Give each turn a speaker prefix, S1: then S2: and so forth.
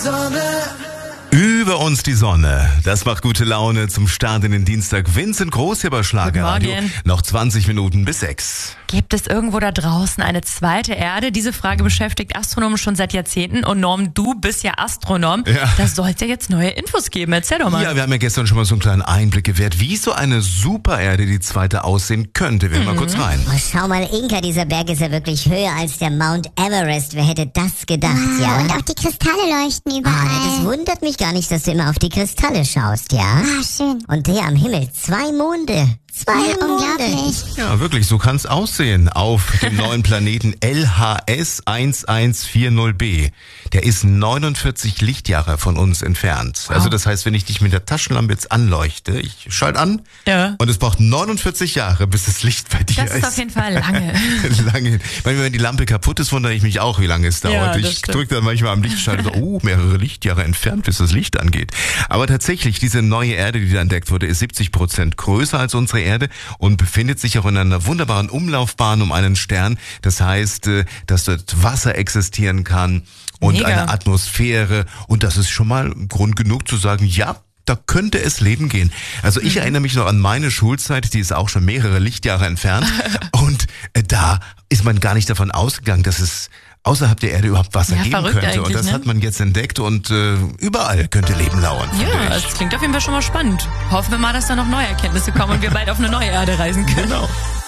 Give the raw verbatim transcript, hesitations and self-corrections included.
S1: Sonne.
S2: Über uns die Sonne. Das macht gute Laune zum Start in den Dienstag. Vincent Groß hier bei Schlagerradio. Noch zwanzig Minuten bis sechs.
S3: Gibt es irgendwo da draußen eine zweite Erde? Diese Frage beschäftigt Astronomen schon seit Jahrzehnten. Und Norm, du bist ja Astronom.
S2: Ja.
S3: Da soll es ja jetzt neue Infos geben. Erzähl doch mal.
S2: Ja, wir haben ja gestern schon mal so einen kleinen Einblick gewährt, wie so eine Supererde, die zweite, aussehen könnte. Wir hören
S3: Mhm.
S2: mal kurz rein.
S4: Oh, schau mal, Inka, dieser Berg ist ja wirklich höher als der Mount Everest. Wer hätte das gedacht,
S5: Ah,
S4: ja?
S5: und auch die Kristalle leuchten überall.
S4: Ah, das wundert mich gar nicht, dass du immer auf die Kristalle schaust, ja?
S5: Ah, schön.
S4: Und der am Himmel, zwei Monde. Zwei
S5: Ja,
S4: Monde.
S5: unglaublich.
S2: Ja, wirklich, so kann's aussehen auf dem neuen Planeten L H S eins vierzehn b. Der ist neunundvierzig Lichtjahre von uns entfernt. Also das heißt, wenn ich dich mit der Taschenlampe jetzt anleuchte, ich schalte an
S3: Ja.
S2: und es braucht neunundvierzig Jahre, bis das Licht bei dir
S3: Das
S2: ist.
S3: ist auf jeden Fall lange.
S2: lange. Weil wenn die Lampe kaputt ist, wundere ich mich auch, wie lange es dauert.
S3: Ja, das
S2: ich
S3: stimmt.
S2: drücke dann manchmal am Lichtschalter so, oh, mehrere Lichtjahre entfernt, bis das Licht angeht. Aber tatsächlich, diese neue Erde, die da entdeckt wurde, ist siebzig Prozent größer als unsere Erde und befindet sich auch in einer wunderbaren Umlaufbahn um einen Stern. Das heißt, äh, dass dort Wasser existieren kann und
S3: Mega.
S2: eine Atmosphäre. Und das ist schon mal Grund genug zu sagen, ja, da könnte es Leben gehen. Also ich
S3: Mhm.
S2: erinnere mich noch an meine Schulzeit, die ist auch schon mehrere Lichtjahre entfernt. Und äh, da ist man gar nicht davon ausgegangen, dass es außerhalb der Erde überhaupt Wasser
S3: Ja,
S2: geben
S3: verrückt
S2: könnte. Und
S3: eigentlich,
S2: das
S3: ne?
S2: hat man jetzt entdeckt und äh, überall könnte Leben lauern. finde
S3: Ja,
S2: ich.
S3: das klingt auf jeden Fall schon mal spannend. Hoffen wir mal, dass da noch neue Erkenntnisse kommen und wir bald auf eine neue Erde reisen können.
S2: Genau.